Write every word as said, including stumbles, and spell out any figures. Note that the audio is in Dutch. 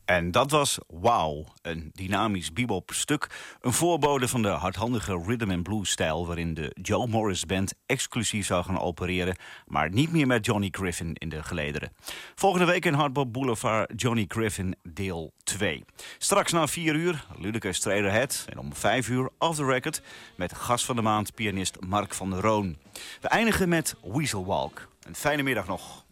En dat was Wow, een dynamisch bebop-stuk. Een voorbode van de hardhandige rhythm and blues-stijl... waarin de Joe Morris Band exclusief zou gaan opereren... maar niet meer met Johnny Griffin in de gelederen. Volgende week in Hardbop Boulevard Johnny Griffin deel twee. Straks na vier uur Ludacris Traderhead en om vijf uur Off the Record... met gast van de maand pianist Mark van der Roon. We eindigen met Weasel Walk. Een fijne middag nog.